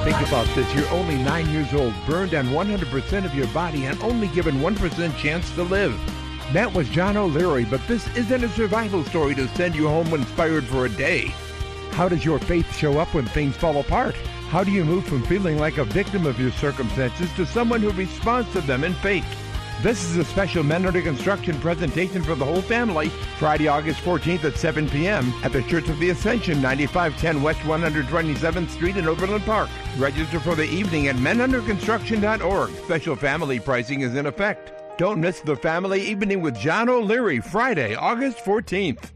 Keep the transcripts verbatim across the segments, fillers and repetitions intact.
Think about this. You're only nine years old, burned on one hundred percent of your body, and only given one percent chance to live. That was John O'Leary, but this isn't a survival story to send you home inspired for a day. How does your faith show up when things fall apart? How do you move from feeling like a victim of your circumstances to someone who responds to them in faith? This is a special Men Under Construction presentation for the whole family, Friday, August fourteenth at seven p.m. at the Church of the Ascension, ninety-five ten West one hundred twenty-seventh Street in Overland Park. Register for the evening at men under construction dot org. Special family pricing is in effect. Don't miss the family evening with John O'Leary, Friday, August fourteenth.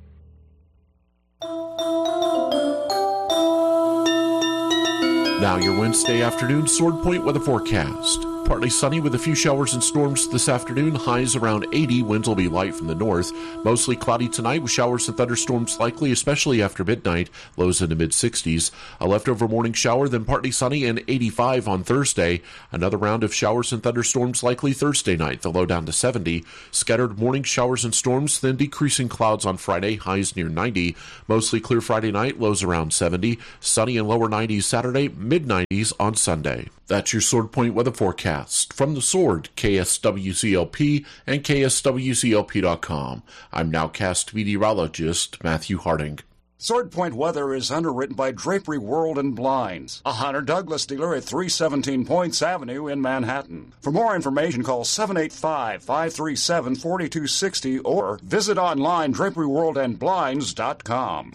Now your Wednesday afternoon Sword Point weather forecast. Partly sunny with a few showers and storms this afternoon. Highs around eighty. Winds will be light from the north. Mostly cloudy tonight with showers and thunderstorms likely, especially after midnight. Lows in the mid-sixties. A leftover morning shower, then partly sunny and eighty-five on Thursday. Another round of showers and thunderstorms likely Thursday night. The low down to seventy. Scattered morning showers and storms, then decreasing clouds on Friday. Highs near ninety. Mostly clear Friday night. Lows around seventy. Sunny and lower nineties Saturday. mid-nineties on Sunday. That's your Sword Point weather forecast. From the Sword, K S W C L P and K S W C L P dot com. I'm nowcast meteorologist Matthew Harding. Sword Point weather is underwritten by Drapery World and Blinds, a Hunter Douglas dealer at three seventeen Points Avenue in Manhattan. For more information, call seven eight five, five three seven, four two six zero or visit online drapery world and blinds dot com.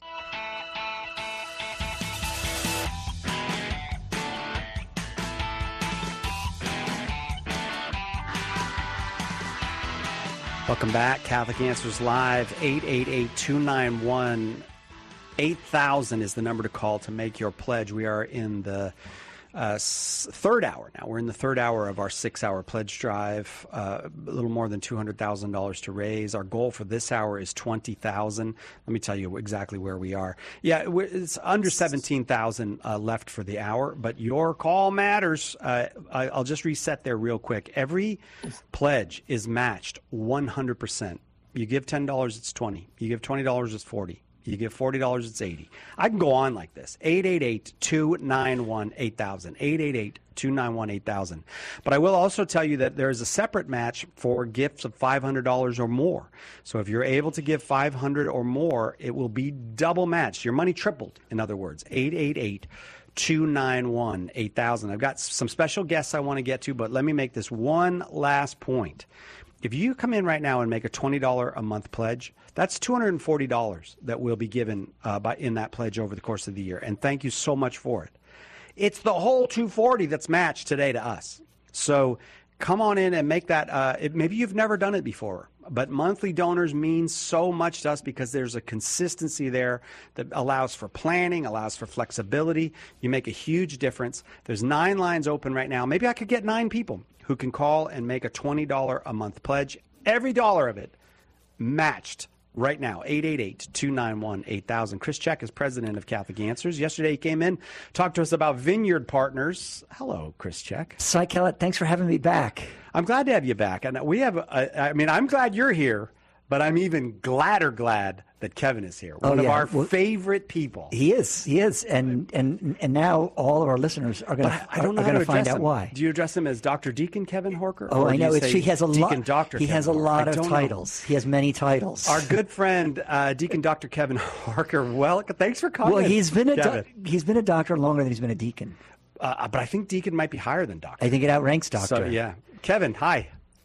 Welcome back. Catholic Answers Live. Eight eight eight, two nine one, eight thousand is the number to call to make your pledge. We are in the uh, s- third hour now. We're in the third hour of our six-hour pledge drive. Uh, a little more than two hundred thousand dollars to raise. Our goal for this hour is twenty thousand dollars. Let me tell you exactly where we are. Yeah, it's under seventeen thousand dollars uh, left for the hour, but your call matters. Uh, I, I'll just reset there real quick. Every pledge is matched one hundred percent. You give ten dollars, it's twenty dollars. You give twenty dollars, it's forty dollars. You give forty dollars, it's eighty dollars. I can go on like this. eight eight eight, two nine one, eight thousand. eight eight eight, two nine one, eight thousand. But I will also tell you that there is a separate match for gifts of five hundred dollars or more. So if you're able to give five hundred dollars or more, it will be double matched. Your money tripled, in other words. eight eight eight, two nine one, eight thousand. I've got some special guests I want to get to, but let me make this one last point. If you come in right now and make a twenty dollars a month pledge, that's two hundred forty dollars that will be given uh, by, in that pledge over the course of the year. And thank you so much for it. It's the whole two hundred forty dollars that's matched today to us. So come on in and make that. Uh, it, maybe you've never done it before, but monthly donors mean so much to us because there's a consistency there that allows for planning, allows for flexibility. You make a huge difference. There's nine lines open right now. Maybe I could get nine people who can call and make a twenty dollars a month pledge. Every dollar of it matched right now. eight eight eight, two nine one, eight thousand. Chris Check is president of Catholic Answers. Yesterday he came in, talked to us about Vineyard Partners. Hello, Chris Check. Cy Kellett, thanks for having me back. I'm glad to have you back. And we have, a, I mean, I'm glad you're here, but I'm even gladder glad that Kevin is here. One oh, yeah. of our well, favorite people. He is. He is. And and and now all of our listeners are going to find out him. why. Do you address him as Doctor Deacon Kevin Horker? Oh, I know. It's, he has a lot. Doctor He Kevin has a Horker. lot of titles. Know. He has many titles. Our good friend uh, Deacon Doctor Kevin Horker. Well, thanks for coming. Well, he's been a do- he's been a doctor longer than he's been a deacon. Uh, but I think deacon might be higher than doctor. I think it outranks doctor. So, yeah, Kevin. Hi.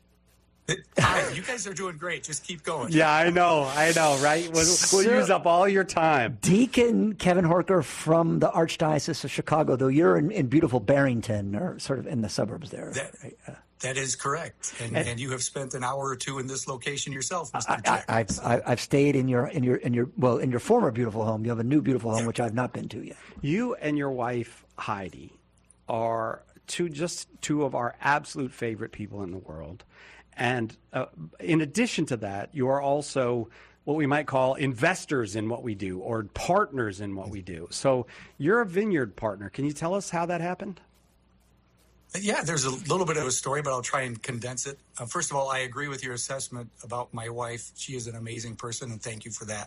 Hi, you guys are doing great. Just keep going. Yeah, I know. I know, right? We'll, so, we'll use up all your time. Deacon Kevin Horker from the Archdiocese of Chicago, though you're in, in beautiful Barrington, or sort of in the suburbs there. That, right? uh, that is correct. And, and, and you have spent an hour or two in this location yourself, Mister I, Jack. I, I've, I, I've stayed in your, in your, in your, well, in your former beautiful home. You have a new beautiful home, yeah. which I've not been to yet. You and your wife, Heidi, are two, just two of our absolute favorite people in the world. And uh, in addition to that, you are also what we might call investors in what we do or partners in what we do. So you're a vineyard partner. Can you tell us how that happened? Yeah, there's a little bit of a story, but I'll try and condense it. Uh, first of all, I agree with your assessment about my wife. She is an amazing person, and thank you for that.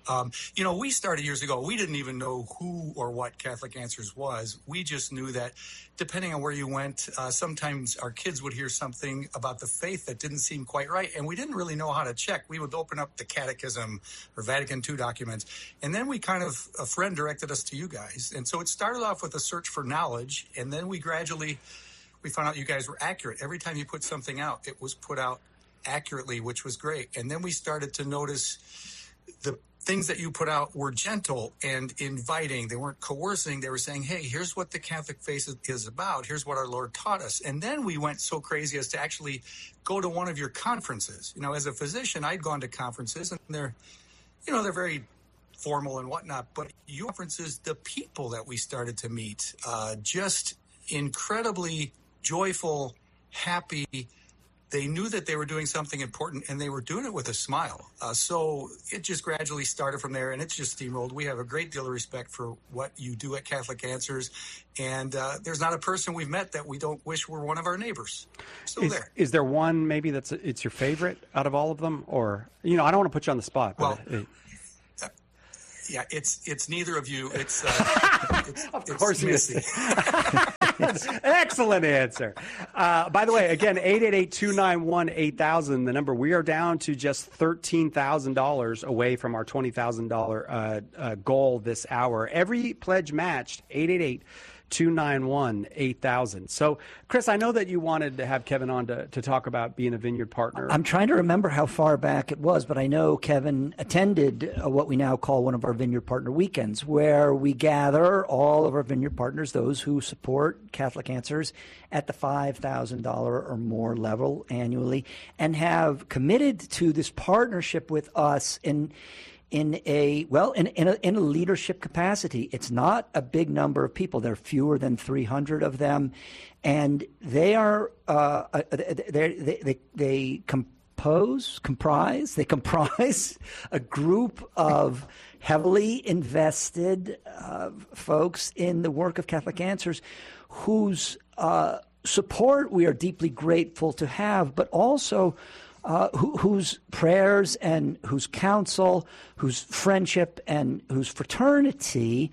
Um, you know, we started years ago. We didn't even know who or what Catholic Answers was. We just knew that depending on where you went, uh, sometimes our kids would hear something about the faith that didn't seem quite right, and we didn't really know how to check. We would open up the Catechism or Vatican Two documents, and then we kind of, a friend directed us to you guys. And so it started off with a search for knowledge, and then we gradually, we found out you guys were accurate. Every time you put something out, it was put out accurately, which was great. And then we started to notice the things that you put out were gentle and inviting. They weren't coercing. They were saying, hey, here's what the Catholic faith is about. Here's what our Lord taught us. And then we went so crazy as to actually go to one of your conferences. You know, as a physician, I'd gone to conferences, and they're, you know, they're very formal and whatnot. But your conferences, the people that we started to meet, uh, just incredibly joyful, happy. They knew that they were doing something important, and they were doing it with a smile. Uh, so it just gradually started from there, and it's just steamrolled. We have a great deal of respect for what you do at Catholic Answers, and uh, there's not a person we've met that we don't wish were one of our neighbors. Still is, there. Is there one maybe that's it's your favorite out of all of them? Or, you know, I don't want to put you on the spot. Well, but it, uh, yeah, it's it's neither of you. It's, uh, it's of course it's it is. Excellent answer. Uh, by the way, again, eight eight eight, two nine one, eight thousand, the number. We are down to just thirteen thousand dollars away from our twenty thousand dollars uh, uh, goal this hour. Every pledge matched, eight eight eight, two nine one, eight thousand. So, Chris, I know that you wanted to have Kevin on to, to talk about being a Vineyard partner. I'm trying to remember how far back it was, but I know Kevin attended uh, what we now call one of our Vineyard Partner Weekends, where we gather all of our Vineyard partners, those who support Catholic Answers, at the five thousand dollars or more level annually, and have committed to this partnership with us in in a, well, in, in, a, in a leadership capacity. It's not a big number of people. There are fewer than three hundred of them. And they are, uh, they, they, they compose, comprise, they comprise a group of heavily invested uh, folks in the work of Catholic Answers whose uh, support we are deeply grateful to have, but also Uh, who, whose prayers and whose counsel, whose friendship and whose fraternity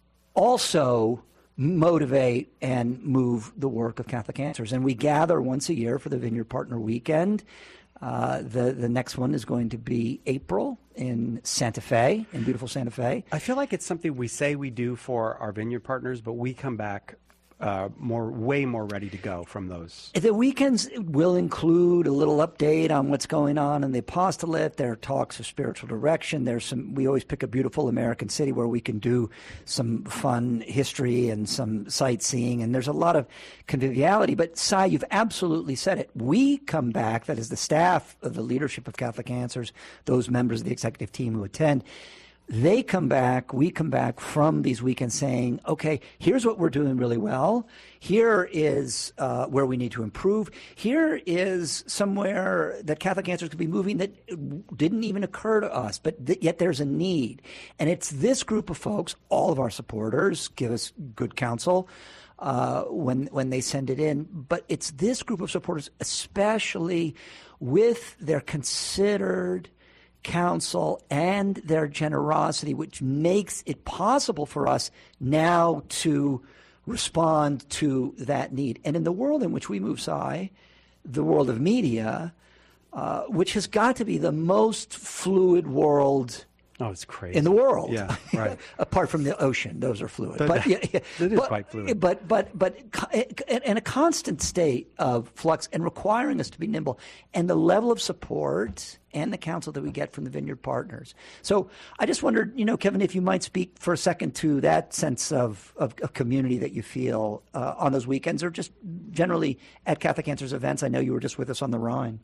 also motivate and move the work of Catholic Answers. And we gather once a year for the Vineyard Partner Weekend. Uh, the, the next one is going to be April in Santa Fe, in beautiful Santa Fe. I feel like it's something we say we do for our Vineyard partners, but we come back Uh, more, way more ready to go from those. The weekends will include a little update on what's going on in the apostolate. There are talks of spiritual direction. There's some. We always pick a beautiful American city where we can do some fun history and some sightseeing, and there's a lot of conviviality. But Cy, you've absolutely said it. We come back, that is the staff of the leadership of Catholic Answers, those members of the executive team who attend, they come back, we come back from these weekends saying, okay, here's what we're doing really well. Here is uh, where we need to improve. Here is somewhere that Catholic Answers could be moving that didn't even occur to us, but th- yet there's a need. And it's this group of folks, all of our supporters give us good counsel uh, when, when they send it in, but it's this group of supporters, especially with their considered counsel and their generosity, which makes it possible for us now to respond to that need. And in the world in which we move, Cy, the world of media, uh, which has got to be the most fluid world Oh, it's crazy. in the world. Yeah, right. Apart from the ocean, those are fluid. But, but yeah, yeah. It is but, quite fluid. But but but in a constant state of flux and requiring us to be nimble, and the level of support and the counsel that we get from the Vineyard partners. So I just wondered, you know, Kevin, if you might speak for a second to that sense of of, of community that you feel uh, on those weekends, or just generally at Catholic Answers events. I know you were just with us on the Rhine.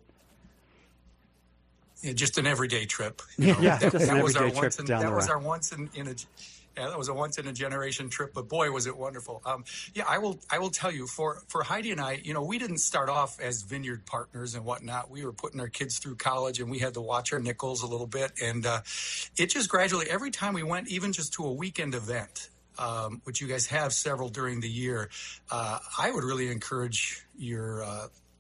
Yeah, just an everyday trip. You know, yeah, that, just that an was everyday our trip once in, down that the was road. our once in, in a yeah, that was a once in a generation trip. But boy, was it wonderful. Um, yeah, I will I will tell you for for Heidi and I, you know, we didn't start off as Vineyard partners and whatnot. We were putting our kids through college, and we had to watch our nickels a little bit, and uh, it just gradually every time we went, even just to a weekend event. Um, which you guys have several during the year. Uh, I would really encourage your uh,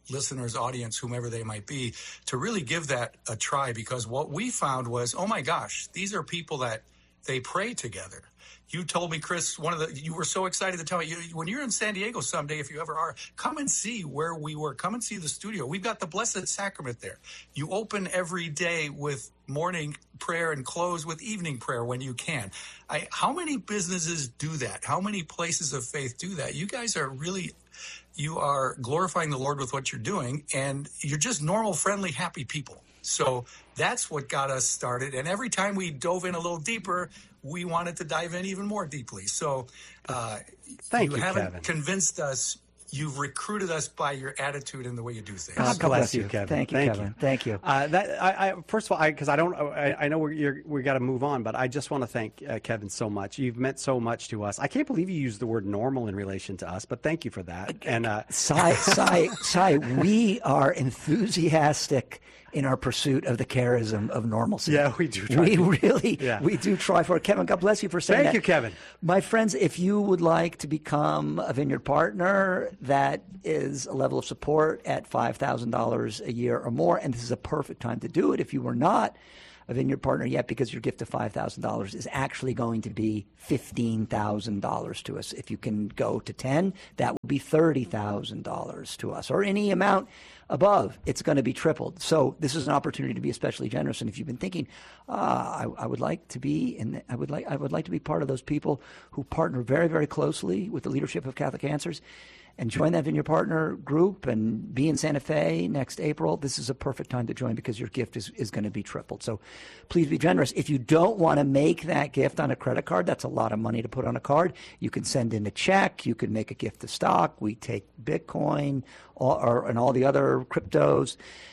listeners, audience, whomever they might be, to really give that a try, because what we found was, oh my gosh, these are people that they pray together. You told me, Chris, one of the, you were so excited to tell me, you, when you're in San Diego someday, if you ever are, come and see where we were. Come and see the studio. We've got the Blessed Sacrament there. You open every day with morning prayer and close with evening prayer when you can. I, how many businesses do that? How many places of faith do that? You guys are really, you are glorifying the Lord with what you're doing, and you're just normal, friendly, happy people. So that's what got us started. And every time we dove in a little deeper, we wanted to dive in even more deeply. So uh, Thank you, you, haven't Kevin. convinced us. You've recruited us by your attitude and the way you do things. God bless you, Kevin. Thank you, Thank Kevin. you. Thank you. Uh, that I, I, first of all, because I, I don't, I, I know we're, you're, we got to move on, but I just want to thank uh, Kevin so much. You've meant so much to us. I can't believe you used the word normal in relation to us, but thank you for that. And uh, Cy, Cy, Cy, we are enthusiastic in our pursuit of the charism of normalcy. Yeah, we do try We to. really, Yeah. we do try for it. Kevin, God bless you for saying Thank that. you, Kevin. My friends, if you would like to become a Vineyard partner, that is a level of support at five thousand dollars a year or more, and this is a perfect time to do it. If you were not a Vineyard partner yet, because your gift of five thousand dollars is actually going to be fifteen thousand dollars to us. If you can go to ten, that will be thirty thousand dollars to us, or any amount above, it's going to be tripled. So this is an opportunity to be especially generous. And if you've been thinking, ah, I, I would like to be, in, I would like, I would like to be part of those people who partner very, very closely with the leadership of Catholic Answers, and join that Vineyard Partner group and be in Santa Fe next April, this is a perfect time to join, because your gift is, is going to be tripled. So please be generous. If you don't want to make that gift on a credit card, that's a lot of money to put on a card. You can send in a check. You can make a gift of stock. We take Bitcoin or, or and all the other cryptos.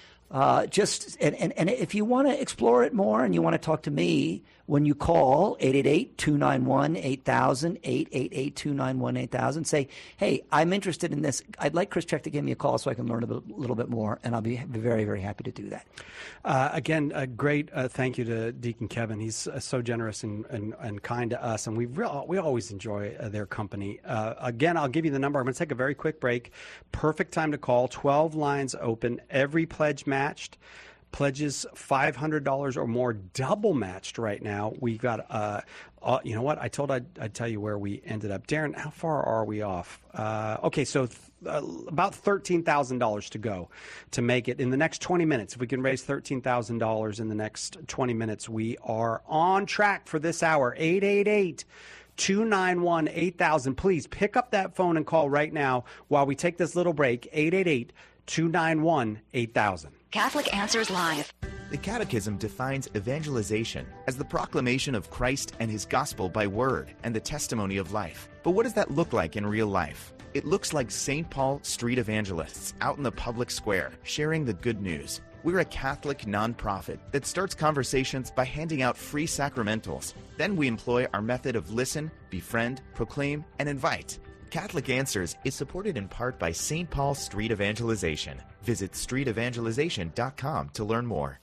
Uh, just and, and, and if you want to explore it more and you want to talk to me, when you call eight eight eight, two nine one, eight thousand, eight eight eight, two nine one, eight thousand, say, hey, I'm interested in this. I'd like Chris Check to give me a call so I can learn a bit, little bit more, and I'll be very, very happy to do that. Uh, again, a great uh, thank you to Deacon Kevin. He's uh, so generous and, and, and kind to us, and we re- we always enjoy uh, their company. Uh, again, I'll give you the number. I'm going to take a very quick break. Perfect time to call. twelve lines open. Every pledge matched. Pledges five hundred dollars or more, double matched right now. We got, uh, uh, you know what? I told I'd, I'd tell you where we ended up. Darren, how far are we off? Uh, okay, so th- uh, about thirteen thousand dollars to go to make it in the next twenty minutes. If we can raise thirteen thousand dollars in the next twenty minutes, we are on track for this hour. eight eight eight, two nine one, eight thousand. Please pick up that phone and call right now while we take this little break. eight eight eight, two nine one, eight thousand. Catholic Answers Live. The Catechism defines evangelization as the proclamation of Christ and his gospel by word and the testimony of life. But what does that look like in real life? It looks like Saint Paul Street Evangelists out in the public square, sharing the good news. We're a Catholic nonprofit that starts conversations by handing out free sacramentals. Then we employ our method of listen, befriend, proclaim, and invite. Catholic Answers is supported in part by Saint Paul Street Evangelization. Visit street evangelization dot com to learn more.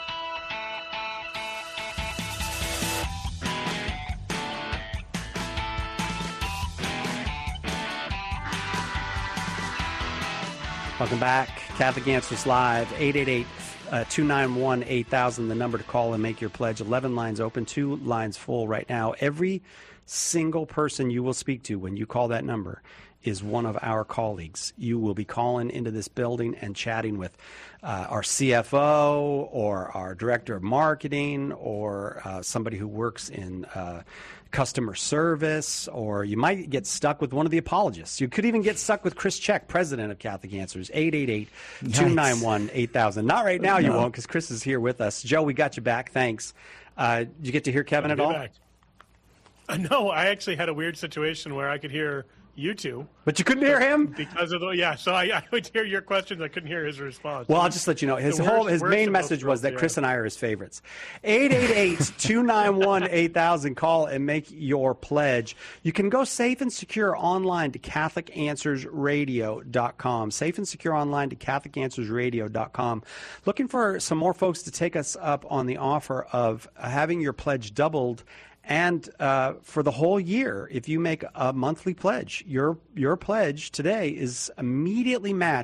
Welcome back. Catholic Answers Live, eight eight eight, two nine one, eight thousand, the number to call and make your pledge. eleven lines open, two lines full right now. Every single person you will speak to when you call that number is one of our colleagues. You will be calling into this building and chatting with uh, our C F O or our director of marketing or uh, somebody who works in uh, customer service, or you might get stuck with one of the apologists. You could even get stuck with Chris Check, president of Catholic Answers. eight eight eight, two nine one, eight thousand. Not right now, you No. won't, because Chris is here with us. Joe, we got you back. Thanks. Uh, did you get to hear Kevin I'll at be all? back. Uh, no, I actually had a weird situation where I could hear you two. But you couldn't hear him? Because of the, yeah, so I, I would hear your questions. I couldn't hear his response. Well, I'll just let you know. His The whole worst- his worst main of both message was that worlds, Chris yeah. and I are his favorites. eight eight eight, two nine one, eight thousand. Call and make your pledge. You can go safe and secure online to Catholic Answers Radio dot com. Safe and secure online to Catholic Answers Radio dot com. Looking for some more folks to take us up on the offer of having your pledge doubled. And uh, for the whole year, if you make a monthly pledge, your your pledge today is immediately matched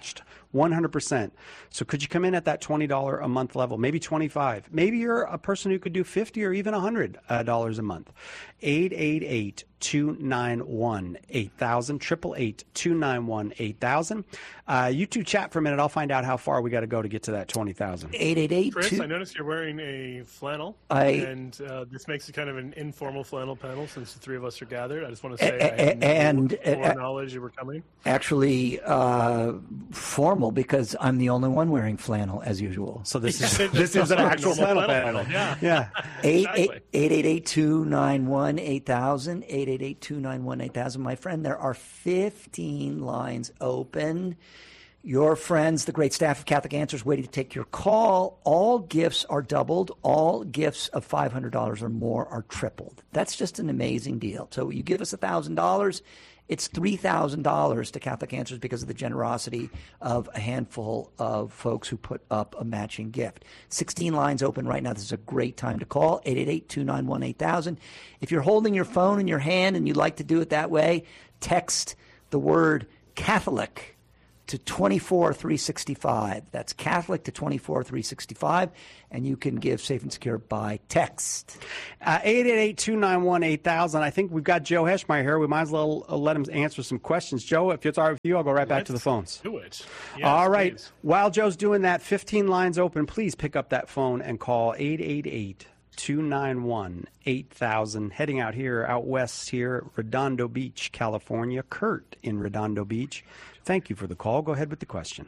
one hundred percent. So could you come in at that twenty dollars a month level, maybe twenty-five dollars? Maybe you're a person who could do fifty dollars or even one hundred dollars a month. eight eight eight, two nine one, eight thousand, eight eight eight, two nine one, eight thousand. Uh, you two chat for a minute. I'll find out how far we got to go to get to that twenty thousand. eight eight eight. Chris, two... I noticed you're wearing a flannel, I... and uh, this makes it kind of an informal flannel panel since the three of us are gathered. I just want to say, a- I had and no uh, knowledge you were coming. Actually, uh, formal because I'm the only one wearing flannel as usual. So this is this is an actual flannel panel. Yeah, yeah. Eight Exactly. eight eight eight two nine one eight thousand. Eight eight eight two nine one eight thousand. My friend, there are fifteen lines open. Your friends, the great staff of Catholic Answers, waiting to take your call. All gifts are doubled. All gifts of five hundred dollars or more are tripled. That's just an amazing deal. So you give us one thousand dollars, it's three thousand dollars to Catholic Answers because of the generosity of a handful of folks who put up a matching gift. sixteen lines open right now. This is a great time to call, eight eight eight two nine one eight thousand. If you're holding your phone in your hand and you'd like to do it that way, text the word Catholic to twenty-four three sixty-five. That's Catholic to twenty-four three sixty-five, and you can give Safe and Secure by text. Uh, eight eight eight two nine one eight thousand. I think we've got Joe Heschmeyer here. We might as well uh, let him answer some questions. Joe, if it's all right with you, I'll go right back Let's to the phones. Do it. Yes, all right. Please. While Joe's doing that, fifteen lines open. Please pick up that phone and call eight eight eight two nine one eight thousand. Heading out here, out west here, Redondo Beach, California. Kurt in Redondo Beach. Thank you for the call. Go ahead with the question.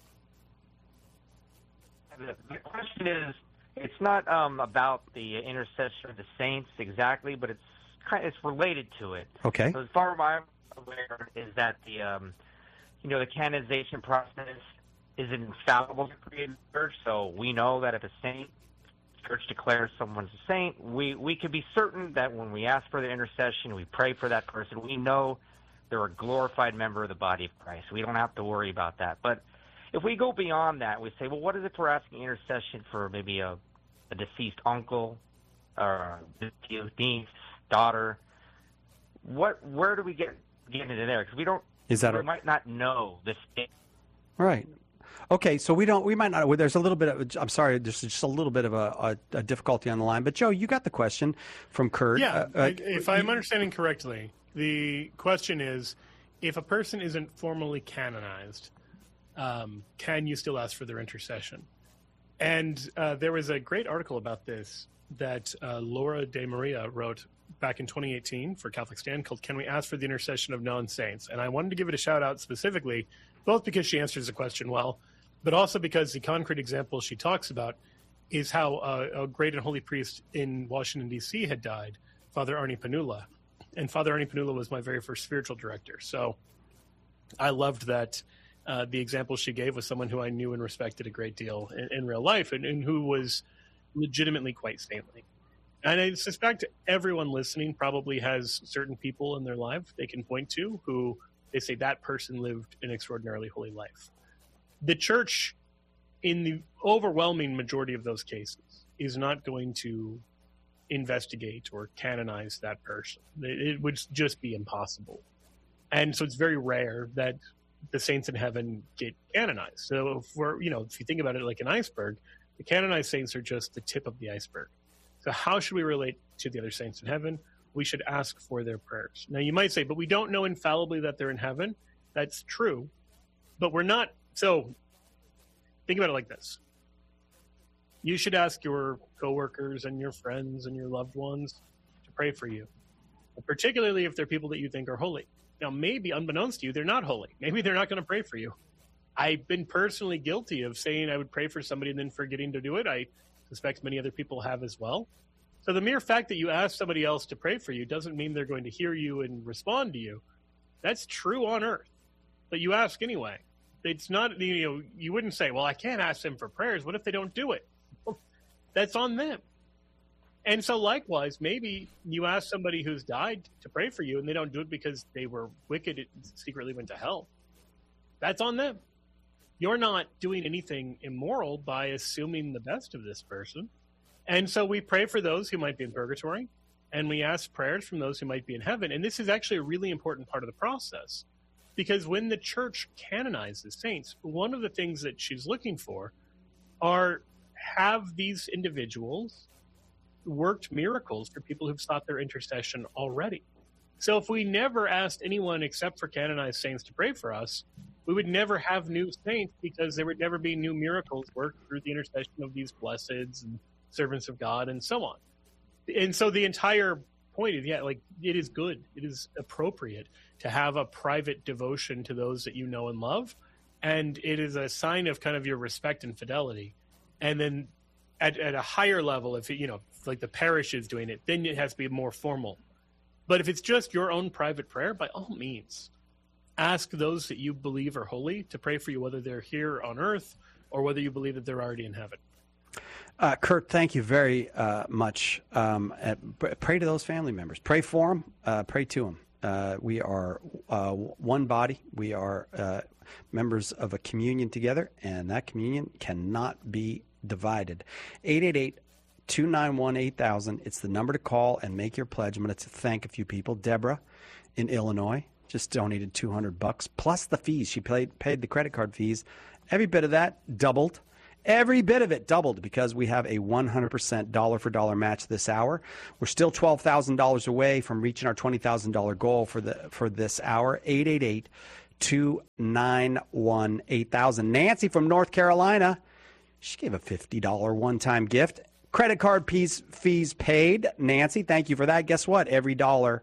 The, the question is, it's not um, about the intercession of the saints exactly, but it's kind of, it's related to it. Okay. So as far as I'm aware, is that the um, you know the canonization process isn't infallible to create a church. So we know that if a saint, church declares someone's a saint, we we can be certain that when we ask for the intercession, we pray for that person, we know they're a glorified member of the body of Christ. We don't have to worry about that. But if we go beyond that, we say, well, what is it for asking intercession for maybe a, a deceased uncle or a niece, daughter? What? Where do we get get into there? Because we don't. Is that we a... might not know this thing. Right. Okay, so we don't. We might not. Well, there's a little bit of. I'm sorry. There's just a little bit of a, a, a difficulty on the line. But Joe, you got the question from Kurt. Yeah. Uh, uh, if I'm understanding correctly, the question is, if a person isn't formally canonized, um, can you still ask for their intercession? And uh, there was a great article about this that uh, Laura De Maria wrote back in twenty eighteen for Catholic Stand called "Can We Ask for the Intercession of Non-Saints?" And I wanted to give it a shout out specifically, both because she answers the question well, but also because the concrete example she talks about is how uh, a great and holy priest in Washington, D C had died, Father Arnie Panula. And Father Arnie Panula was my very first spiritual director. So I loved that uh, the example she gave was someone who I knew and respected a great deal in, in real life and, and who was legitimately quite saintly. And I suspect everyone listening probably has certain people in their life they can point to who they say that person lived an extraordinarily holy life. The church, in the overwhelming majority of those cases, is not going to investigate or canonize that person. It would just be impossible. And so it's very rare that the saints in heaven get canonized. So if we're, you know, if you think about it like an iceberg, the canonized saints are just the tip of the iceberg. So how should we relate to the other saints in heaven? We should ask for their prayers. Now you might say, but we don't know infallibly that they're in heaven. That's true. But we're not. So think about it like this. You should ask your coworkers and your friends and your loved ones to pray for you, particularly if they're people that you think are holy. Now, maybe unbeknownst to you, they're not holy. Maybe they're not going to pray for you. I've been personally guilty of saying I would pray for somebody and then forgetting to do it. I suspect many other people have as well. So the mere fact that you ask somebody else to pray for you doesn't mean they're going to hear you and respond to you. That's true on earth, but you ask anyway. It's not, you know, you wouldn't say, well, I can't ask them for prayers. What if they don't do it? That's on them. And so likewise, maybe you ask somebody who's died to pray for you and they don't do it because they were wicked and secretly went to hell. That's on them. You're not doing anything immoral by assuming the best of this person. And so we pray for those who might be in purgatory, and we ask prayers from those who might be in heaven. And this is actually a really important part of the process, because when the church canonizes saints, one of the things that she's looking for are have these individuals worked miracles for people who've sought their intercession already. So if we never asked anyone except for canonized saints to pray for us, we would never have new saints because there would never be new miracles worked through the intercession of these blesseds and servants of God and so on. And so the entire point is, yeah, like it is good. It is appropriate to have a private devotion to those that you know and love. And it is a sign of kind of your respect and fidelity. And then at, at a higher level, if it, you know, like the parish is doing it, then it has to be more formal. But if it's just your own private prayer, by all means, ask those that you believe are holy to pray for you, whether they're here on earth or whether you believe that they're already in heaven. Uh, Kurt, thank you very uh, much. Um, at, pray to those family members. Pray for them. Uh, pray to them. Uh, we are uh, one body. We are uh, members of a communion together, and that communion cannot be divided. eight eight eight, two nine one, eight thousand. It's the number to call and make your pledge. I'm going to thank a few people. Deborah in Illinois just donated two hundred bucks plus the fees. She paid, paid the credit card fees. Every bit of that doubled. Every bit of it doubled because we have a one hundred percent dollar for dollar match this hour. We're still twelve thousand dollars away from reaching our twenty thousand dollars goal for the for this hour. eight eight eight, two nine one, eight thousand. Nancy from North Carolina, she gave a fifty dollars one-time gift. Credit card fees, fees paid. Nancy, thank you for that. Guess what? Every dollar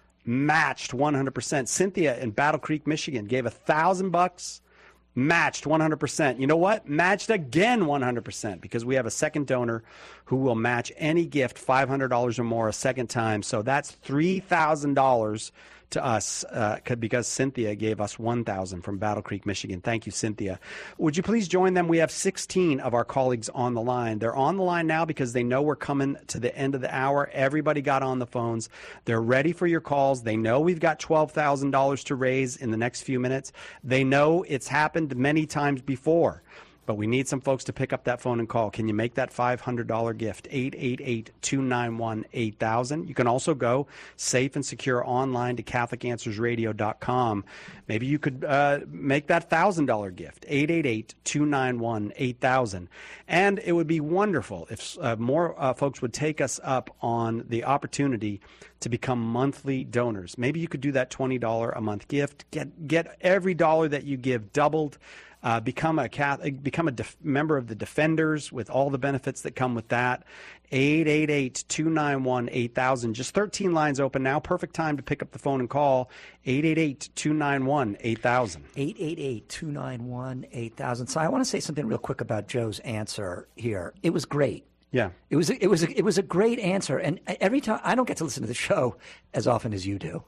matched one hundred percent. Cynthia in Battle Creek, Michigan gave a thousand bucks. Matched one hundred percent. You know what? Matched again one hundred percent because we have a second donor who will match any gift five hundred dollars or more a second time. So that's three thousand dollars to us uh, because Cynthia gave us one thousand dollars from Battle Creek, Michigan. Thank you, Cynthia. Would you please join them? We have sixteen of our colleagues on the line. They're on the line now because they know we're coming to the end of the hour. Everybody got on the phones. They're ready for your calls. They know we've got twelve thousand dollars to raise in the next few minutes. They know it's happened many times before. But we need some folks to pick up that phone and call. Can you make that five hundred dollars gift? eight eight eight, two nine one, eight thousand. You can also go safe and secure online to Catholic Answers Radio dot com. Maybe you could uh, make that one thousand dollars gift. eight eight eight, two nine one, eight thousand. And it would be wonderful if uh, more uh, folks would take us up on the opportunity to become monthly donors. Maybe you could do that twenty dollars a month gift. Get, get every dollar that you give doubled. Uh, become a Catholic, become a def- member of the Defenders with all the benefits that come with that. eight eight eight, two nine one, eight thousand. Just thirteen lines open now. Perfect time to pick up the phone and call. eight eight eight, two nine one, eight thousand. eight eight eight, two nine one, eight thousand. So I want to say something real quick about Joe's answer here. It was great. Yeah. It was a, it was a, it was a great answer. And every time, I don't get to listen to the show as often as you do.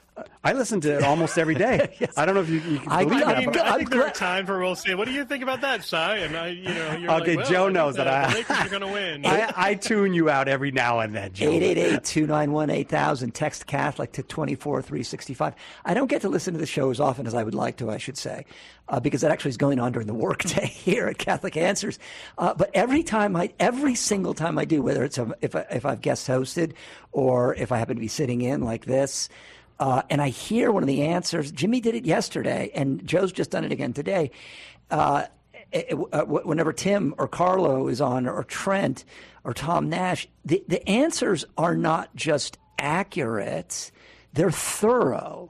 I listen to it almost every day. Yes. I don't know if you, you can I, believe I, that. mean, But I think there are times where we'll say, "What do you think about that, Si?" And I, you know, you're okay, like, well, Joe I knows that, that I the Lakers are going to win. I, I tune you out every now and then, Joe. eight eight eight, two nine one, eight thousand. Text Catholic to two four three six five. I don't get to listen to the show as often as I would like to, I should say, uh, because that actually is going on during the workday here at Catholic Answers. Uh, but every time I, every single time I do, whether it's a, if I, if I've guest hosted or if I happen to be sitting in like this. Uh, and I hear one of the answers. Jimmy did it yesterday, and Joe's just done it again today. Uh, it, uh, whenever Tim or Carlo is on, or Trent or Tom Nash, the, the answers are not just accurate, they're thorough.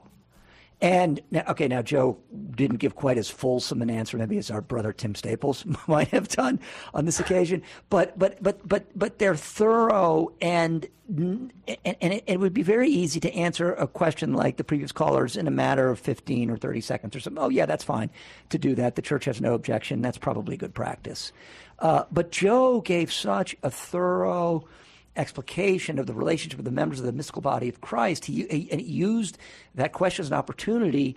And now, okay, now Joe didn't give quite as fulsome an answer maybe as our brother Tim Staples might have done on this occasion, but but but but but they're thorough, and and, and it, it would be very easy to answer a question like the previous callers in a matter of fifteen or thirty seconds or something. Oh yeah, that's fine to do that. The church has no objection. That's probably good practice. Uh, but Joe gave such a thorough explication of the relationship of the members of the mystical body of Christ. He, he, and he used that question as an opportunity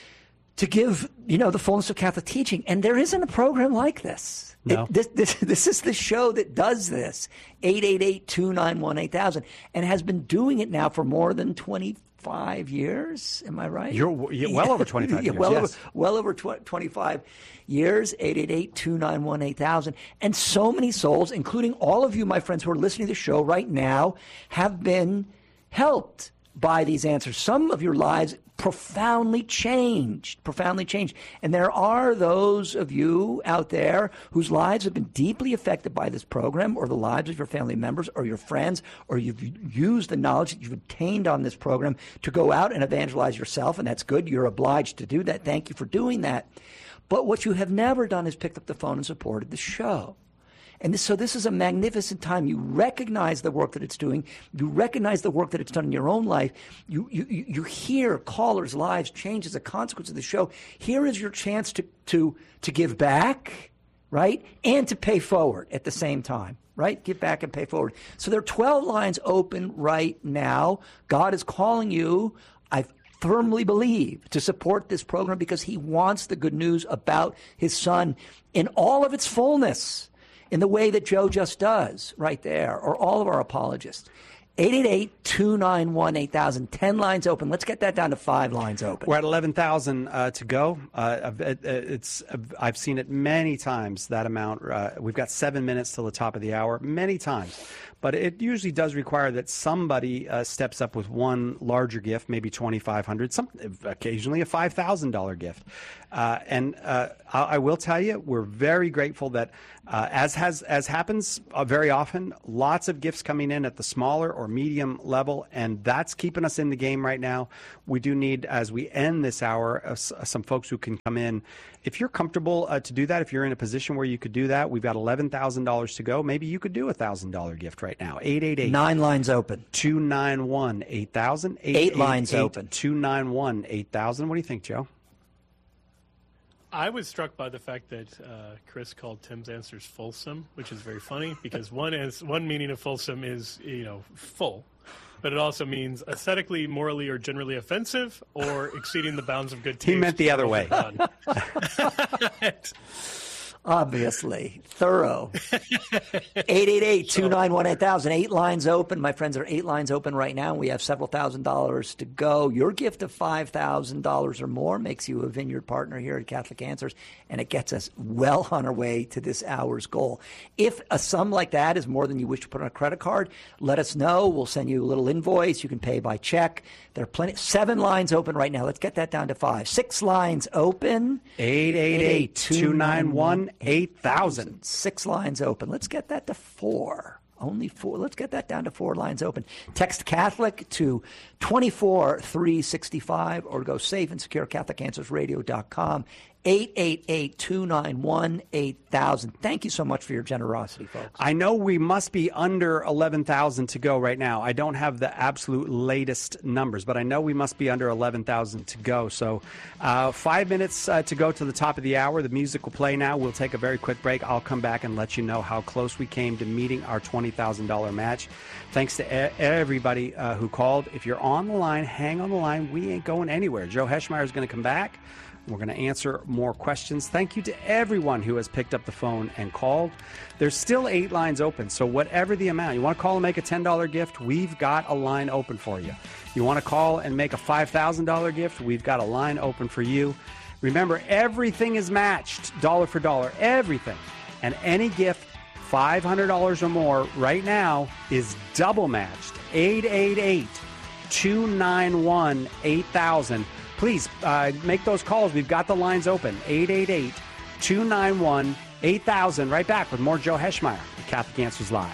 to give, you know, the fullness of Catholic teaching. And there isn't a program like this. No. It, this, this, this is the show that does this. eight eight eight, two nine one, eight thousand. And has been doing it now for more than twenty-five years. Am I right? You're, you're well over twenty-five yeah, years, well yes. over, well over tw- twenty-five years. eight eight eight, two nine one, eight thousand. And so many souls, including all of you, my friends, who are listening to the show right now, have been helped by these answers. Some of your lives profoundly changed, profoundly changed. And there are those of you out there whose lives have been deeply affected by this program, or the lives of your family members or your friends, or you've used the knowledge that you've obtained on this program to go out and evangelize yourself, and that's good. You're obliged to do that. Thank you for doing that. But what you have never done is picked up the phone and supported the show. And this, so this is a magnificent time. You recognize the work that it's doing. You recognize the work that it's done in your own life. You, you, you hear callers' lives change as a consequence of the show. Here is your chance to, to, to give back, right? And to pay forward at the same time, right? Give back and pay forward. So there are twelve lines open right now. God is calling you, I firmly believe, to support this program because he wants the good news about his son in all of its fullness, in the way that Joe just does right there, or all of our apologists. eight eight eight, two nine one, eight thousand. Ten lines open. Let's get that down to five lines open. We're at eleven thousand uh, to go. Uh, it's I've seen it many times, that amount. Uh, we've got seven minutes till the top of the hour, many times. But it usually does require that somebody uh, steps up with one larger gift, maybe twenty-five hundred dollars, some, occasionally a five thousand dollars gift. Uh, and uh, I, I will tell you, we're very grateful that, uh, as has as happens uh, very often, lots of gifts coming in at the smaller or medium level, and that's keeping us in the game right now. We do need, as we end this hour, uh, some folks who can come in. If you're comfortable uh, to do that, if you're in a position where you could do that, we've got eleven thousand dollars to go. Maybe you could do a one thousand dollars gift right now. eight eight eight. Nine lines open. two nine one, eight thousand. Eight lines open. two nine one, eight thousand. What do you think, Joe? I was struck by the fact that uh, Chris called Tim's answers fulsome, which is very funny because one is one meaning of fulsome is, you know, full, but it also means aesthetically, morally, or generally offensive, or exceeding the bounds of good taste. He meant the other way. Obviously. Thorough. eight eight eight, two nine one, eight thousand. Eight lines open. My friends, are eight lines open right now. We have several thousand dollars to go. Your gift of five thousand dollars or more makes you a Vineyard partner here at Catholic Answers, and it gets us well on our way to this hour's goal. If a sum like that is more than you wish to put on a credit card, let us know. We'll send you a little invoice. You can pay by check. There are plenty. Seven lines open right now. Let's get that down to five. Six lines open. eight eight eight, two nine one, eight thousand. Six lines open. Let's get that to four. Only four. Let's get that down to four lines open. Text Catholic to twenty-four three sixty-five or go safe and secure Catholic Answers Radio dot com. eight eight eight, two nine one, eight thousand. Thank you so much for your generosity, folks. I know we must be under eleven thousand to go right now. I don't have the absolute latest numbers, but I know we must be under eleven thousand to go. So uh, five minutes uh, to go to the top of the hour. The music will play now. We'll take a very quick break. I'll come back and let you know how close we came to meeting our twenty thousand dollars match. Thanks to e- everybody uh, who called. If you're on the line, hang on the line. We ain't going anywhere. Joe Heschmeyer is going to come back. We're going to answer more questions. Thank you to everyone who has picked up the phone and called. There's still eight lines open, so whatever the amount, you want to call and make a ten dollars gift, we've got a line open for you. You want to call and make a five thousand dollars gift, we've got a line open for you. Remember, everything is matched, dollar for dollar, everything. And any gift, five hundred dollars or more right now, is double matched. eight eight eight, two nine one, eight thousand. Please uh, make those calls. We've got the lines open. eight eight eight, two nine one, eight thousand. Right back with more Joe Heschmeyer at Catholic Answers Live.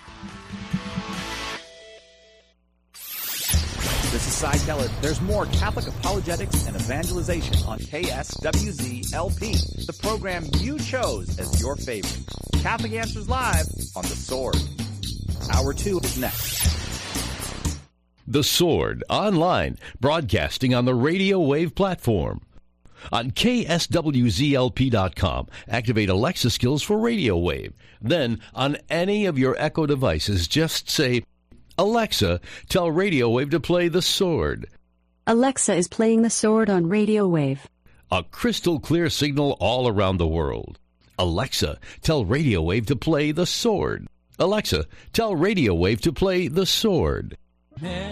This is Cy Keller. There's more Catholic apologetics and evangelization on K S W Z L P, the program you chose as your favorite. Catholic Answers Live on The Sword. Hour two is next. The Sword, online, broadcasting on the Radio Wave platform. On K S W Z L P dot com, activate Alexa skills for Radio Wave. Then, on any of your Echo devices, just say, Alexa, tell Radio Wave to play The Sword. Alexa is playing The Sword on Radio Wave. A crystal clear signal all around the world. Alexa, tell Radio Wave to play The Sword. Alexa, tell Radio Wave to play The Sword.